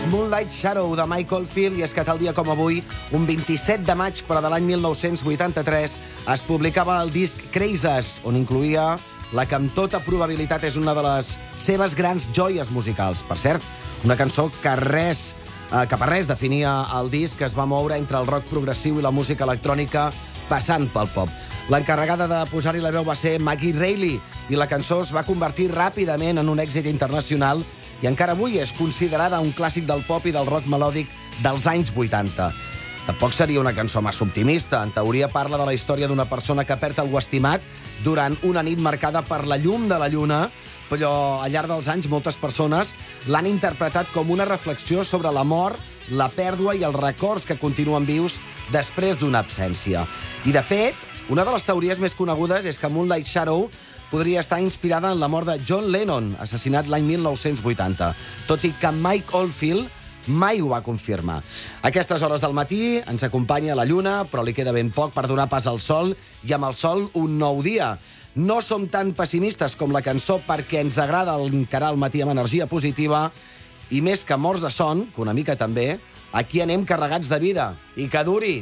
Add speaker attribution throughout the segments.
Speaker 1: Moonlight Shadow, de Michael Field, i és que tal dia com avui, un 27 de maig, però de l'any 1983, es publicava el disc Crazes, on incloïa la que amb tota probabilitat és una de les seves grans joies musicals. Per cert, una cançó que per res definia el disc, que es va moure entre el rock progressiu i la música electrònica, passant pel pop. L'encarregada de posar-hi la veu va ser Maggie Reilly, i la cançó es va convertir ràpidament en un èxit internacional i encara avui és considerada un clàssic del pop i del rock melòdic dels anys 80. Tampoc seria una cançó massa optimista. En teoria parla de la història d'una persona que perd algú estimat durant una nit marcada per la llum de la lluna, però al llarg dels anys moltes persones l'han interpretat com una reflexió sobre la mort, la pèrdua i els records que continuen vius després d'una absència. I, de fet, una de les teories més conegudes és que Moonlight Shadow podria estar inspirada en la mort de John Lennon, assassinat l'any 1980, tot i que Mike Oldfield mai ho va confirmar. A aquestes hores del matí ens acompanya la lluna, però li queda ben poc per donar pas al sol, i amb el sol un nou dia. No som tan pessimistes com la cançó perquè ens agrada encarar el matí amb energia positiva, i més que morts de son, que una mica també, aquí anem carregats de vida. I que duri!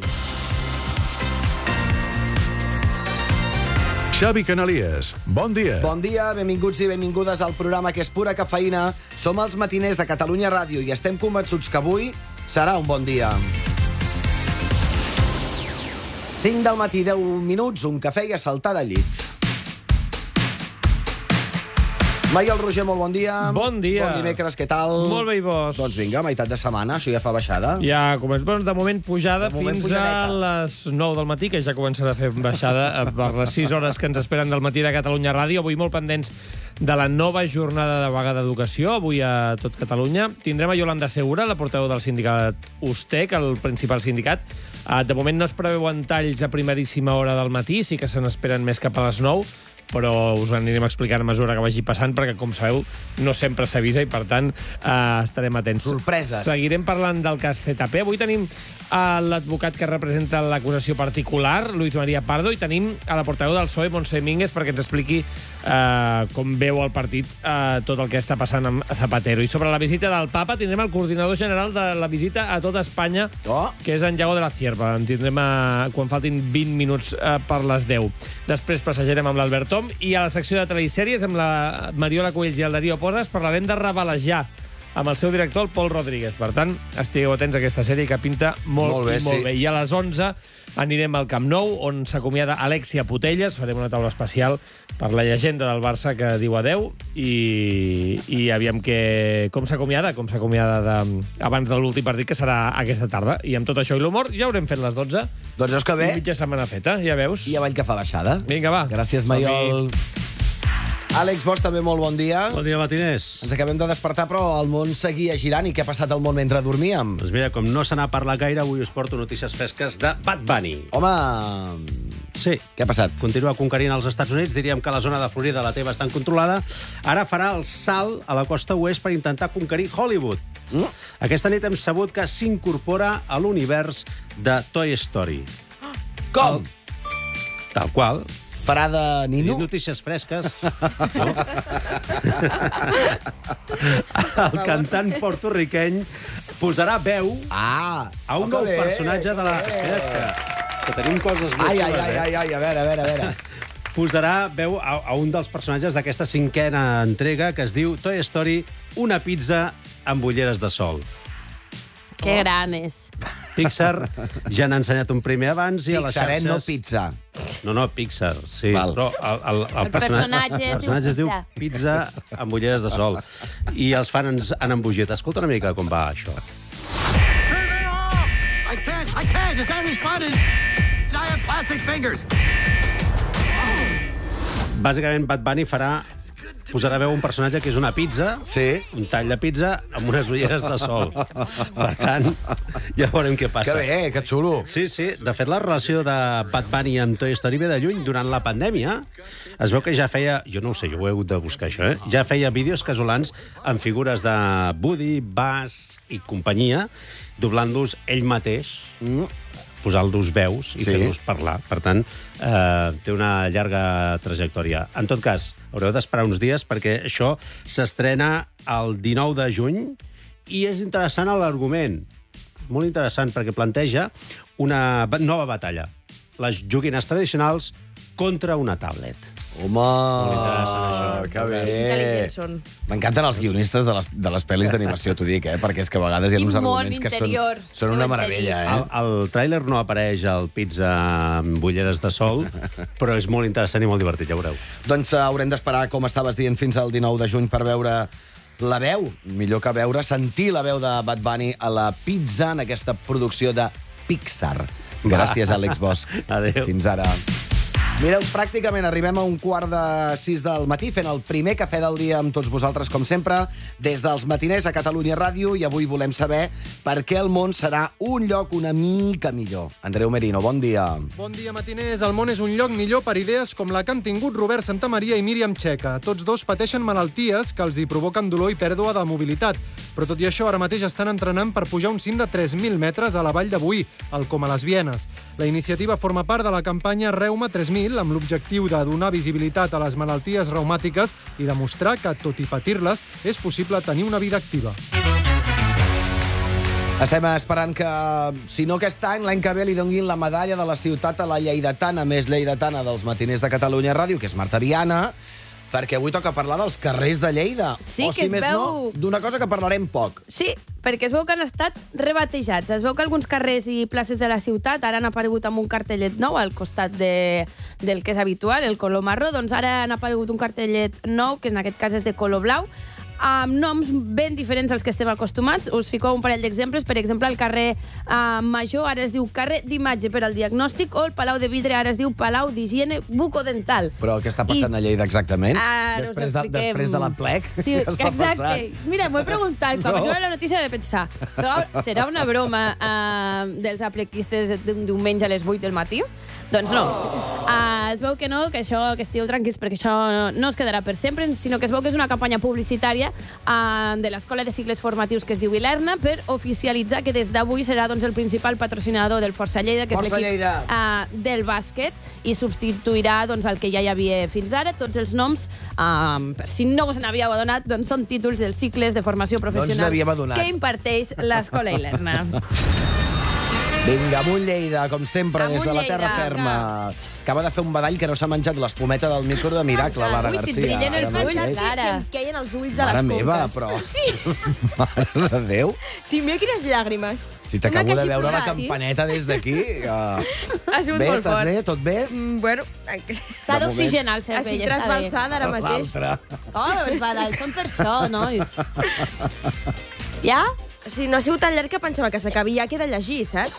Speaker 2: Xavi Canalies, bon dia.
Speaker 1: Bon dia, benvinguts i benvingudes al programa que és pura cafeïna. Som els matiners de Catalunya Ràdio i estem convençuts que avui serà un bon dia. 5 del matí, 10 minuts, un cafè i a saltar de llit. Maiol Roger, molt bon dia.
Speaker 3: Bon dia.
Speaker 1: Bon dimecres, què tal?
Speaker 3: Molt bé, i vos?
Speaker 1: Doncs vinga, meitat de setmana, això ja fa baixada.
Speaker 3: Ja comença, de moment pujada fins
Speaker 1: pujadeta.
Speaker 3: a les 9 del matí, que ja començarà a fer baixada per les 6 hores que ens esperen del matí de Catalunya Ràdio. Avui molt pendents de la nova jornada de vaga d'educació, avui a tot Catalunya. Tindrem a Yolanda Segura, la portaveu del sindicat USTEC, el principal sindicat. De moment no es preveuen talls a primeríssima hora del matí, sí que se n'esperen més cap a les 9, però us anirem explicant a mesura que vagi passant, perquè, com sabeu, no sempre s'avisa i, per tant, estarem atents.
Speaker 1: Sorpreses.
Speaker 3: Seguirem parlant del cas ZP. Avui tenim l'advocat que representa l'acusació particular, Luis María Pardo, i tenim a la portaveu del PSOE, Montse Mínguez, perquè ens expliqui com veu el partit tot el que està passant amb Zapatero. I sobre la visita del papa tindrem el coordinador general de la visita a tota Espanya, que és en Yago de la Cierva. En tindrem quan faltin 20 minuts per les 10. Després passejarem amb l'Albert Tom, i a la secció de telesèries amb la Mariola Cuells i el Darío Porras parlarem de Rebalejar amb el seu director, el Pol Rodríguez. Per tant, estigueu atents a aquesta sèrie que pinta molt bé. I a les 11 anirem al Camp Nou, on s'acomiada Alexia Putellas. Farem una taula especial per la llegenda del Barça que diu adeu, i aviam com s'acomiada abans de l'últim partit, que serà aquesta tarda. I amb tot això i l'humor ja haurem fet les 12.
Speaker 1: Doncs veus que bé.
Speaker 3: I mitja setmana feta, ja veus.
Speaker 1: I avall que fa baixada.
Speaker 3: Vinga, va.
Speaker 1: Gràcies, Maiol. Àlex, vos també molt bon dia.
Speaker 4: Bon dia, matiners.
Speaker 1: Ens acabem de despertar, però el món seguia girant. I què ha passat al món mentre dormíem?
Speaker 4: Doncs mira, com no se n'ha parlat gaire, avui us porto notícies fresques de Bad Bunny.
Speaker 1: Home,
Speaker 4: sí.
Speaker 1: Què ha passat?
Speaker 4: Continua conquerint els Estats Units. Diríem que la zona de Florida la té bastant controlada. Ara farà el salt a la costa oest per intentar conquerir Hollywood. Aquesta nit hem sabut que s'incorpora a l'univers de Toy Story.
Speaker 1: Com?
Speaker 4: Tal qual.
Speaker 1: Farà de nino?
Speaker 4: Notícies fresques. No? El cantant porto-riqueny posarà veu a un nou personatge de la... Espera't, que tenim coses més.
Speaker 1: Ai, a veure.
Speaker 4: Posarà veu a un dels personatges d'aquesta 5a entrega, que es diu Toy Story, una pizza amb ulleres de sol.
Speaker 5: Que gran és.
Speaker 4: Pixar ja n'ha ensenyat un primer abans i a les xarxes...
Speaker 1: Pixar, no pizza.
Speaker 4: No, Pixar, sí.
Speaker 1: Val.
Speaker 4: Però el personatge es diu pizza amb ulleres de sol. I els fans han embogit. Escolta una mica com va això.
Speaker 6: Turn it off! I can't! It's anti-spotted! I have plastic fingers!
Speaker 4: Bàsicament, Bad Bunny posarà veu un personatge que és una pizza,
Speaker 1: sí,
Speaker 4: un tall de pizza amb unes ulleres de sol. Per tant, ja veurem què passa.
Speaker 1: Que bé, que xulo.
Speaker 4: Sí. De fet, la relació de Bad Bunny amb Toy Story ve de lluny. Durant la pandèmia es veu que ja feia... Jo no ho sé, jo ho he hagut de buscar, això, Ja feia vídeos casolans amb figures de Woody, Buzz i companyia, doblant-los ell mateix, posant-los veus i fent-los parlar. Per tant, té una llarga trajectòria. En tot cas, haureu d'esperar uns dies perquè això s'estrena el 19 de juny I és interessant l'argument. Molt interessant, perquè planteja una nova batalla. Les joguines tradicionals contra una tablet.
Speaker 1: Home,
Speaker 4: interessant, això.
Speaker 1: que bé.
Speaker 5: Intel·ligents són.
Speaker 1: M'encanten els guionistes de les pel·lis d'animació, t'ho dic, perquè és que a vegades hi ha
Speaker 5: Quin
Speaker 1: uns
Speaker 5: món
Speaker 1: arguments que
Speaker 5: interior.
Speaker 1: són una meravella,
Speaker 4: Al tràiler no apareix el pizza amb ulleres de sol, però és molt interessant i molt divertit, ja veureu.
Speaker 1: Doncs haurem d'esperar, com estaves dient, fins al 19 de juny per veure la veu, millor que veure, sentir la veu de Bad Bunny a la pizza en aquesta producció de Pixar. Gràcies, Àlex Bosch.
Speaker 4: Adéu.
Speaker 1: Fins ara. Mireu, pràcticament arribem a 5:45 del matí, fent el primer cafè del dia amb tots vosaltres, com sempre, des dels matiners a Catalunya Ràdio, i avui volem saber per què el món serà un lloc una mica millor. Andreu Merino, bon dia.
Speaker 7: Bon dia, matiners. El món és un lloc millor per idees com la que han tingut Robert Santamaria i Míriam Checa. Tots dos pateixen malalties que els hi provoquen dolor i pèrdua de mobilitat. Però tot i això, ara mateix estan entrenant per pujar un cim de 3.000 metres a la vall de Boí, al Coma les Vienes. La iniciativa forma part de la campanya Reuma 3.000, amb l'objectiu de donar visibilitat a les malalties reumàtiques i demostrar que, tot i patir-les, és possible tenir una vida activa.
Speaker 1: Estem esperant que, si no aquest any, l'any que ve li donin la medalla de la ciutat a la lleidatana més lleidatana dels matiners de Catalunya Ràdio, que és Marta Viana, perquè avui toca parlar dels carrers de Lleida.
Speaker 5: Sí,
Speaker 1: o,
Speaker 5: que
Speaker 1: si
Speaker 5: es
Speaker 1: més
Speaker 5: veu-
Speaker 1: no, d'una cosa que parlarem poc.
Speaker 5: Sí, perquè es veu que han estat rebatejats. Es veu que alguns carrers i places de la ciutat ara han aparegut amb un cartellet nou al costat del que és habitual, el color marró. Doncs ara han aparegut un cartellet nou, que en aquest cas és de color blau, amb noms ben diferents als que estem acostumats. Us fico un parell d'exemples. Per exemple, el carrer Major ara es diu carrer d'imatge per al diagnòstic, o el Palau de Vidre ara es diu Palau d'Higiene Bucodental.
Speaker 1: Però què està passant a Lleida exactament?
Speaker 5: Us expliquem.
Speaker 1: Després de la plec?
Speaker 5: Sí,
Speaker 1: Què està
Speaker 5: exacte.
Speaker 1: passant?
Speaker 5: Mira, m'ho he preguntat. Quan vaig veure la notícia vaig pensar, serà una broma dels aplequistes d'un diumenge a les 8 del matí? Doncs no. Es veu que no, que estigueu tranquils, perquè això no es quedarà per sempre, sinó que es veu que és una campanya publicitària de l'Escola de Cicles Formatius que es diu Ilerna, per oficialitzar que des d'avui serà el principal patrocinador del Força Lleida, que és
Speaker 1: Força
Speaker 5: l'equip
Speaker 1: Lleida.
Speaker 5: del bàsquet, i substituirà el que ja hi havia fins ara. Tots els noms, per si no us n'havíeu adonat, doncs són títols dels cicles de formació professional
Speaker 1: n'havíem adonat.
Speaker 5: que imparteix l'Escola Ilerna.
Speaker 1: Vinga, amunt Lleida, com sempre,
Speaker 5: Amunt
Speaker 1: des de la terra
Speaker 5: Lleida.
Speaker 1: ferma. Acaba de fer un badall que no s'ha menjat l'espumeta del micro de miracle, Lara
Speaker 5: Ui,
Speaker 1: Garcia.
Speaker 5: si et brillen els
Speaker 1: Ara
Speaker 5: ulls,
Speaker 1: mateix.
Speaker 5: Lara.
Speaker 8: Em queien els ulls de
Speaker 1: Mare
Speaker 8: les
Speaker 1: meva,
Speaker 8: conques.
Speaker 1: però...
Speaker 8: Sí,
Speaker 1: Mare de Déu.
Speaker 8: mira quines llàgrimes.
Speaker 1: Si t'acabo
Speaker 8: Una
Speaker 1: de veure la
Speaker 8: cachiflada,
Speaker 1: campaneta des d'aquí...
Speaker 8: Ha sigut
Speaker 1: Bé,
Speaker 8: molt
Speaker 1: estàs
Speaker 8: fort.
Speaker 1: bé? Tot bé?
Speaker 8: Bueno,
Speaker 5: S'ha d'oxigenar el cervell.
Speaker 8: estic
Speaker 5: està bé.
Speaker 8: trasbalsada ara mateix.
Speaker 1: L'altre.
Speaker 5: Oh, els badalls són per això, nois. Ja?
Speaker 8: Si no ha sigut tan llarg que pensava que s'acabi, ja queda llegir, saps?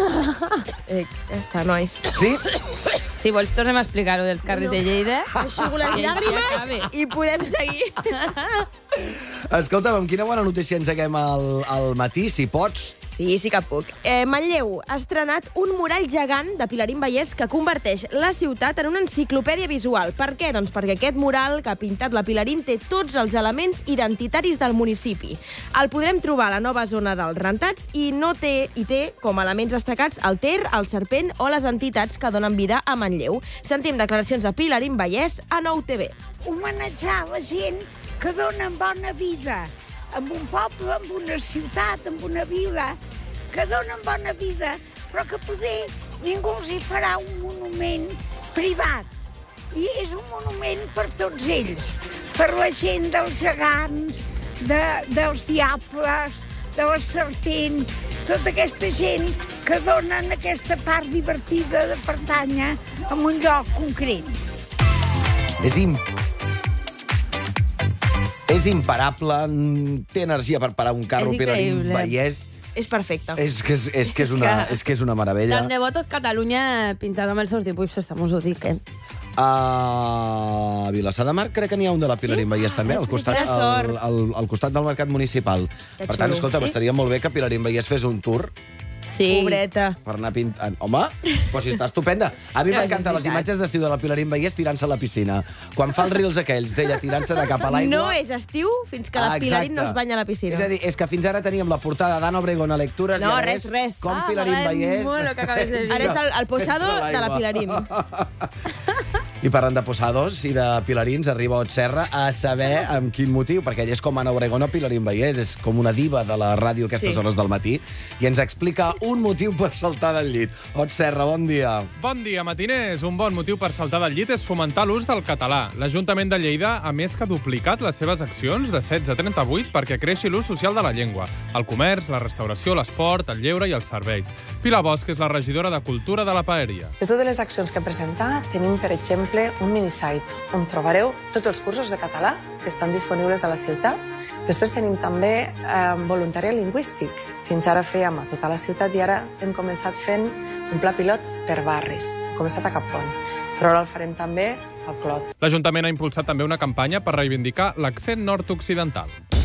Speaker 8: Ja està, nois.
Speaker 1: Sí?
Speaker 5: Si vols, tornem a explicar-ho dels carrers de Lleida.
Speaker 8: Aixugo les
Speaker 5: I així
Speaker 8: llàgrimes
Speaker 5: acabes.
Speaker 8: i podem seguir.
Speaker 1: Escolta'm, amb quina bona notícia engeguem al matí, si pots.
Speaker 8: Sí, sí que puc. Manlleu ha estrenat un mural gegant de Pilarín Vallès que converteix la ciutat en una enciclopèdia visual. Per què? Doncs perquè aquest mural que ha pintat la Pilarín té tots els elements identitaris del municipi. El podrem trobar a la nova zona dels rentats i té com a elements destacats el Ter, el Serpent o les entitats que donen vida a Manlleu. Sentim declaracions de Pilarín Vallès a Nou TV.
Speaker 9: Homenatjar la gent que donen bona vida en un poble, en una ciutat, en una vila, que donen bona vida, però que poder ningú els hi farà un monument privat. I és un monument per tots ells, per la gent dels gegants, dels diables, de la serpent, tota aquesta gent que donen aquesta part divertida de pertànyer a un lloc concret.
Speaker 1: És imparable, té energia per parar un carro,
Speaker 5: És
Speaker 1: Pilarín
Speaker 5: increïble.
Speaker 1: Vallès.
Speaker 8: És perfecte.
Speaker 1: És que és una meravella.
Speaker 5: Tant de bo tot Catalunya pintat amb els seus dibuixos, també us ho dic, eh?
Speaker 1: A Vilassar de Mar crec que n'hi ha un de la Pilarín Vallès també, al costat,
Speaker 8: Quina sort.
Speaker 1: al costat del mercat municipal.
Speaker 8: Que
Speaker 1: Per tant,
Speaker 8: xulo.
Speaker 1: escolta,
Speaker 8: Sí?
Speaker 1: estaria molt bé que Pilarín Vallès fes un tour
Speaker 5: Sí.
Speaker 8: Pobreta.
Speaker 1: per anar pintant. Home, però si està estupenda. A mi m'encanten les imatges d'estiu de la Pilarín Vallès tirant-se a la piscina. Quan fa els reels aquells d'ella tirant-se de cap a l'aigua...
Speaker 8: No és estiu fins que la Pilarín no es banya a la piscina.
Speaker 1: És a dir, és que fins ara teníem la portada d'Anna Obregón a lectures
Speaker 8: No,
Speaker 1: i ara
Speaker 8: res,
Speaker 1: és
Speaker 8: res.
Speaker 1: com
Speaker 5: Ah,
Speaker 1: Pilarín
Speaker 5: m'agrada
Speaker 1: Vallès...
Speaker 5: molt el que acabes de dir.
Speaker 8: Ara és el posado
Speaker 1: Entra a
Speaker 8: de la
Speaker 1: l'aigua.
Speaker 8: Pilarín.
Speaker 1: I parlant de Posados i de Pilarins, arriba Ot Serra a saber amb quin motiu, perquè ell és com Ana Obregón o Pilarín Vallès, és com una diva de la ràdio a aquestes hores del matí, i ens explica un motiu per saltar del llit. Ot Serra, bon dia.
Speaker 10: Bon dia, matiners. Un bon motiu per saltar del llit és fomentar l'ús del català. L'Ajuntament de Lleida ha més que duplicat les seves accions de 16 a 38 perquè creixi l'ús social de la llengua. El comerç, la restauració, l'esport, el lleure i els serveis. Pilar Bosch és la regidora de Cultura de la Paeria.
Speaker 11: De totes les accions que presentar, tenim, per exemple, un minisite on trobareu tots els cursos de català que estan disponibles a la ciutat. Després tenim també voluntariat lingüístic. Fins ara fèiem a tota la ciutat i ara hem començat fent un pla pilot per barris. Hem començat a Cap Pont, però ara el farem també al Clot.
Speaker 10: L'Ajuntament ha impulsat també una campanya per reivindicar l'accent nord-occidental.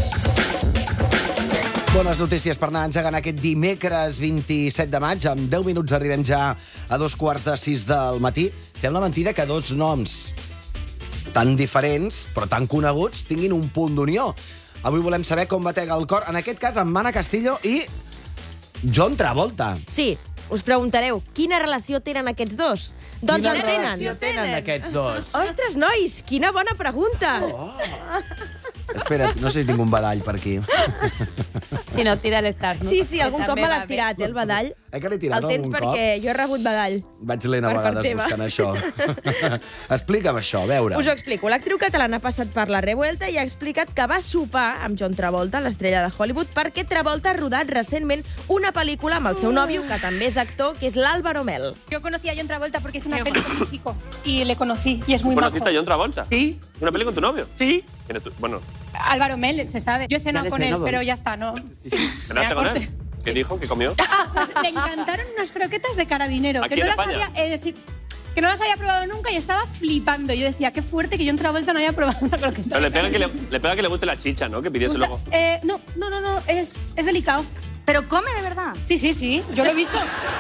Speaker 1: Bones notícies per anar engegant aquest dimecres 27 de maig. En 10 minuts arribem ja a 2:45 del matí. Sembla mentida que dos noms tan diferents, però tan coneguts, tinguin un punt d'unió. Avui volem saber com batega el cor, en aquest cas, amb Mana Castillo i John Travolta.
Speaker 8: Sí, us preguntareu, quina relació tenen aquests dos? Doncs
Speaker 1: Quina
Speaker 8: en
Speaker 1: relació tenen aquests dos?
Speaker 8: Ostres, nois, quina bona pregunta!
Speaker 1: Espera, no sé si tinc un badall per aquí.
Speaker 5: Si no, tira l'estàs. No?
Speaker 8: Sí, algun cop me l'has tirat, el badall.
Speaker 1: Que l'he tirat
Speaker 8: el tens
Speaker 1: algun
Speaker 8: perquè
Speaker 1: cop?
Speaker 8: jo he rebut badall.
Speaker 1: Vaig lent a
Speaker 8: Per part
Speaker 1: vegades
Speaker 8: teva.
Speaker 1: buscant això. Explica'm això, a veure.
Speaker 8: Us ho explico. L'actriu catalana ha passat per la Revuelta i ha explicat que va sopar amb John Travolta, l'estrella de Hollywood, perquè Travolta ha rodat recentment una pel·lícula amb el seu nòvio, que també és actor, que és l'Álvaro Mel.
Speaker 12: Yo conocí a John Travolta porque hice una peli con mi chico y le conocí y es muy majo.
Speaker 13: ¿Conociste a John Travolta?
Speaker 12: Sí.
Speaker 13: ¿Una peli con tu novio?
Speaker 12: Sí.
Speaker 13: ¿Quién es tu? Bueno,
Speaker 12: Álvaro Mel, se sabe. Yo he cenado
Speaker 13: ¿Él es
Speaker 12: con
Speaker 13: de
Speaker 12: él,
Speaker 13: Novo?
Speaker 12: pero ya está, ¿no?
Speaker 13: ¿cenaste con él? ¿Qué dijo? ¿Qué comió?
Speaker 12: Pues le encantaron unas croquetas de carabinero.
Speaker 13: ¿Aquí
Speaker 12: que no
Speaker 13: en
Speaker 12: las
Speaker 13: España?
Speaker 12: había, que no las había probado nunca y estaba flipando. Yo decía, qué fuerte que John Travolta no haya probado una croqueta.
Speaker 13: Pero le pega que le guste la chicha, ¿no? Que pidiese luego.
Speaker 12: No, es delicado. ¿Pero come de verdad? Sí, yo lo he visto.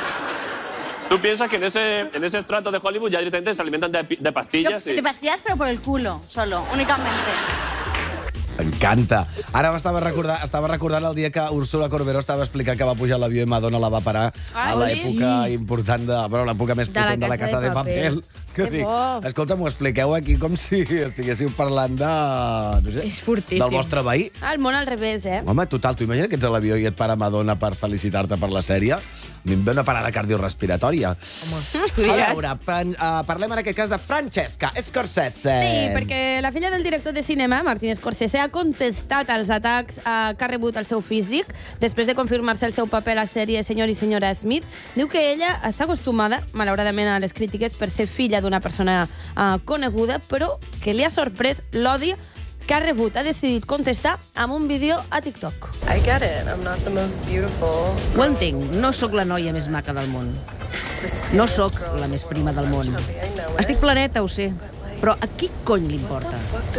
Speaker 13: ¿Tú piensas que en ese trato de Hollywood ya directamente se alimentan de pastillas?
Speaker 14: De pastillas, pero por el culo, solo, únicamente.
Speaker 1: M'encanta. Ara estava recordant el dia que Úrsula Corberó estava explicant que va pujar a l'avió i Madonna la va parar a l'època important l'època més potent de la Casa de Papel. Que dic, escolta, m'ho expliqueu aquí com si estiguéssiu parlant de... No sé,
Speaker 5: és fortíssim.
Speaker 1: del vostre veí.
Speaker 5: El món al revés, eh?
Speaker 1: Home, total, tu imagina que ets a l'avió i et para Madonna per felicitar-te per la sèrie? A mi em ve una parada cardiorespiratòria.
Speaker 5: Home,
Speaker 1: a veure, parlem en aquest cas de Francesca Scorsese.
Speaker 5: Sí, perquè la filla del director de cinema, Martin Scorsese, ha contestat als atacs que ha rebut el seu físic després de confirmar-se el seu paper a la sèrie Senyor i senyora Smith. Diu que ella està acostumada, malauradament, a les crítiques per ser filla d'una persona coneguda, però que li ha sorprès l'odi que ha rebut. Ha decidit contestar amb un vídeo a TikTok.
Speaker 11: I get it, I'm not the most beautiful.
Speaker 15: Ho entenc, no sóc la noia més maca del món. No sóc la més prima del món. Estic planeta, ho sé, però a qui cony li importa?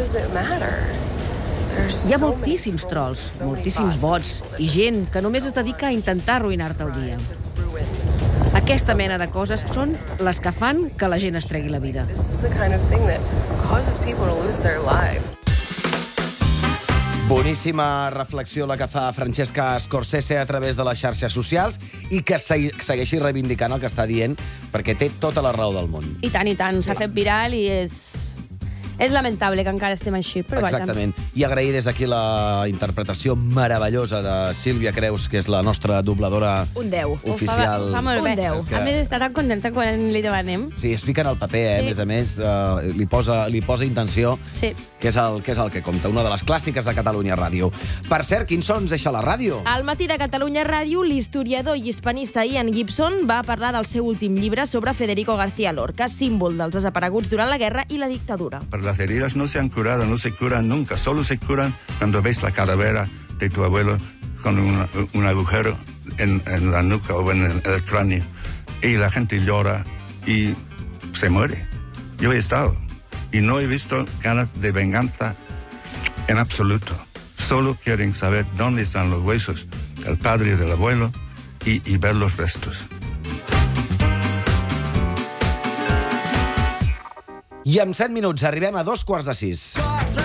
Speaker 15: Hi ha moltíssims trolls, moltíssims bots i gent que només es dedica a intentar arruïnar-te el dia. Aquesta mena de coses són les que fan que la gent es tregui la vida.
Speaker 1: Boníssima reflexió la que fa Francesca Scorsese a través de les xarxes socials i que segueixi reivindicant el que està dient perquè té tota la raó del món.
Speaker 5: I tant, s'ha fet viral i és lamentable que encara estem així, però vaja.
Speaker 1: Exactament. I agrair des d'aquí la interpretació meravellosa de Sílvia Creus, que és la nostra dobladora
Speaker 8: Un 10.
Speaker 1: oficial.
Speaker 5: Ho fa molt bé.
Speaker 8: Un 10.
Speaker 1: Que...
Speaker 5: A més, està tan contenta quan li demanem.
Speaker 1: Sí, es fica en el paper,
Speaker 5: Sí.
Speaker 1: a més, li posa intenció,
Speaker 5: Sí.
Speaker 1: que és el que compta. Una de les clàssiques de Catalunya Ràdio. Per cert, quin son ens deixa la ràdio?
Speaker 8: Al matí de Catalunya Ràdio, l'historiador i hispanista Ian Gibson va parlar del seu últim llibre sobre Federico García Lorca, símbol dels desapareguts durant la guerra i la dictadura.
Speaker 16: Las heridas no se han curado, no se curan nunca. Solo se curan cuando ves la calavera de tu abuelo con un agujero en la nuca o en el cráneo. Y la gente llora y se muere. Yo he estado y no he visto ganas de venganza en absoluto. Solo quieren saber dónde están los huesos del padre y del abuelo y ver los restos.
Speaker 1: I en 7 minuts arribem a 5:45.